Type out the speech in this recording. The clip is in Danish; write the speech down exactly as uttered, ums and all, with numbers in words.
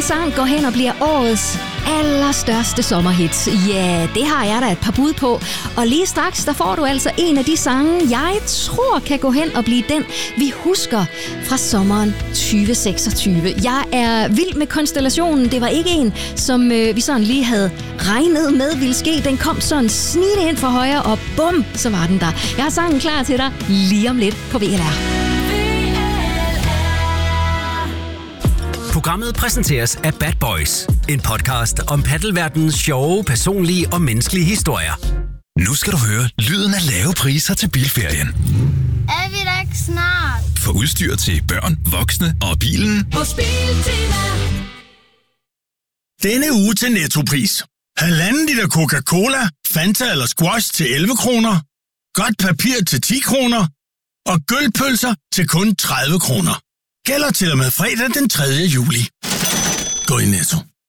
hvilken sang går hen og bliver årets allerstørste sommerhit? Ja, det har jeg da et par bud på. Og lige straks, der får du altså en af de sange, jeg tror kan gå hen og blive den, vi husker fra sommeren tyve seksogtyve. Jeg er vild med konstellationen. Det var ikke en, som øh, vi sådan lige havde regnet med ville ske. Den kom sådan snigende ind fra højre, og bum, så var den der. Jeg har sangen klar til dig lige om lidt på V L R. Programmet præsenteres af Bad Boys, en podcast om paddelverdenens sjove, personlige og menneskelige historier. Nu skal du høre lyden af lave priser til bilferien. Er vi da ikke snart? For udstyr til børn, voksne og bilen. Hos Biltema. Denne uge til Nettopris. Halvanden liter Coca-Cola, Fanta eller Squash til elleve kroner. Godt papir til ti kroner. Og gølpølser til kun tredive kroner. Gælder til og med fredag den tredje juli. Gå i Netto.